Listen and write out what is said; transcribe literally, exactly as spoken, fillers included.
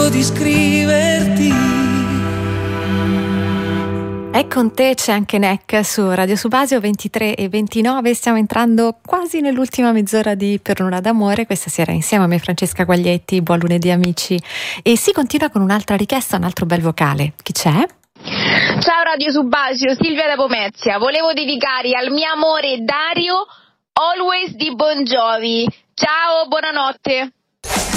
solo di scriverti. E con te c'è anche Neck su Radio Subasio ventitré e ventinove. Stiamo entrando quasi nell'ultima mezz'ora di Per un'ora d'amore. Questa sera insieme a me Francesca Guaglietti. Buon lunedì amici. E si continua con un'altra richiesta, un altro bel vocale. Chi c'è? Ciao Radio Subasio, Silvia da Pomezia. Volevo dedicare al mio amore Dario Always di Bon Jovi. Ciao, buonanotte.